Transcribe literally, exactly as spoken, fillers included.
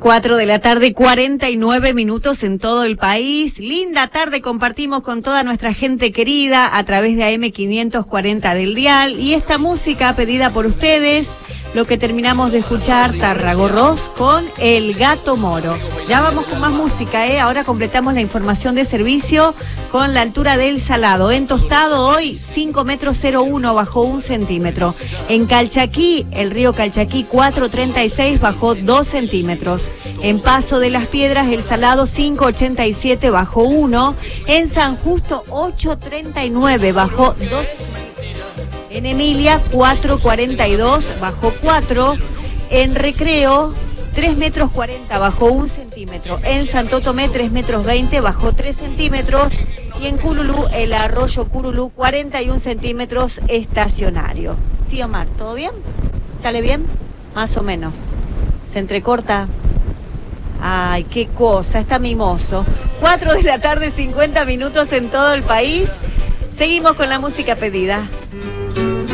cuatro de la tarde, cuarenta y nueve minutos en todo el país. Linda tarde compartimos con toda nuestra gente querida a través de A M quinientos cuarenta del dial. Y esta música pedida por ustedes, lo que terminamos de escuchar, Tarragorros con El Gato Moro. Ya vamos con más música, ¿eh? Ahora completamos la información de servicio con la altura del Salado. En Tostado hoy, cinco metros cero uno, bajó un centímetro. En Calchaquí, el río Calchaquí, cuatro treinta y seis, bajó dos centímetros. En Paso de las Piedras, el Salado, cinco ochenta y siete, bajó uno. En San Justo, ocho treinta y nueve, bajó dos centímetros. En Emilia, cuatro cuarenta y dos, bajó cuatro. En Recreo, tres metros cuarenta, bajó un centímetro. En Santo Tomé, tres metros veinte, bajó tres centímetros. Y en Curulú, el arroyo Curulú, cuarenta y un centímetros estacionario. ¿Sí, Omar? ¿Todo bien? ¿Sale bien? Más o menos. ¿Se entrecorta? Ay, qué cosa, está mimoso. cuatro de la tarde, cincuenta minutos en todo el país. Seguimos con la música pedida.